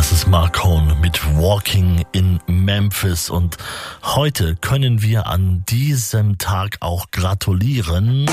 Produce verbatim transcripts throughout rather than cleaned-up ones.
Das ist Marcone mit Walking in Memphis und heute können wir an diesem Tag auch gratulieren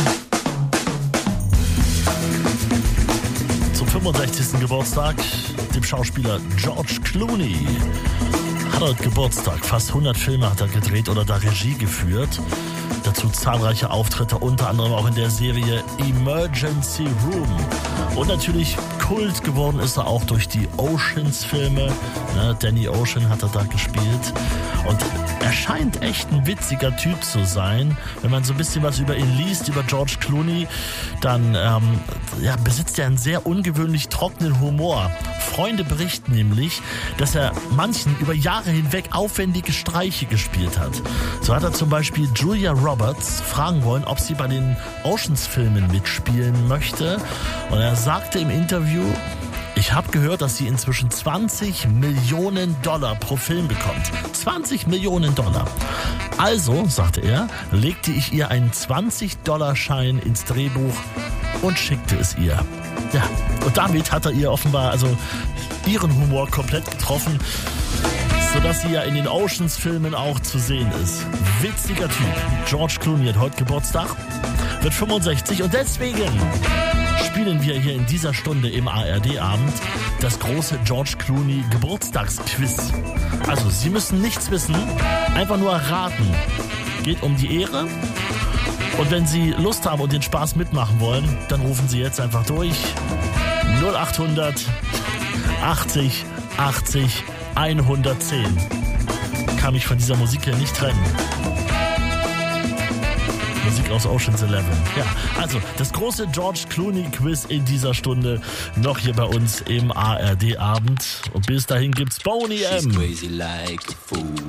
zum fünfundsechzigsten Geburtstag dem Schauspieler George Clooney. Hat heute Geburtstag, fast hundert Filme hat er gedreht oder da Regie geführt. Dazu zahlreiche Auftritte, unter anderem auch in der Serie Emergency Room. Und natürlich Kult geworden ist er auch durch die Oceans-Filme. Ne, Danny Ocean hat er da gespielt. Und er scheint echt ein witziger Typ zu sein. Wenn man so ein bisschen was über ihn liest, über George Clooney, dann ähm, ja, besitzt er einen sehr ungewöhnlich trockenen Humor. Freunde berichten nämlich, dass er manchen über Jahre hinweg aufwendige Streiche gespielt hat. So hat er zum Beispiel Julia Roberts fragen wollen, ob sie bei den Oceans-Filmen mitspielen möchte. Und er sagte im Interview, ich habe gehört, dass sie inzwischen zwanzig Millionen Dollar pro Film bekommt. zwanzig Millionen Dollar. Also, sagte er, legte ich ihr einen zwanzig-Dollar-Schein ins Drehbuch und schickte es ihr. Ja, und damit hat er ihr offenbar also ihren Humor komplett getroffen, sodass sie ja in den Oceans-Filmen auch zu sehen ist. Witziger Typ. George Clooney hat heute Geburtstag, wird fünfundsechzig und deswegen spielen wir hier in dieser Stunde im A R D-Abend das große George Clooney Geburtstagsquiz. Also, Sie müssen nichts wissen, einfach nur raten. Geht um die Ehre. Und wenn Sie Lust haben und den Spaß mitmachen wollen, dann rufen Sie jetzt einfach durch. null achthundert achtzig achtzig hundertzehn. Kann mich von dieser Musik hier nicht trennen. Musik aus Ocean's Eleven. Ja, also das große George Clooney Quiz in dieser Stunde noch hier bei uns im A R D-Abend. Und bis dahin gibt's Boney M. She's crazy like a fool.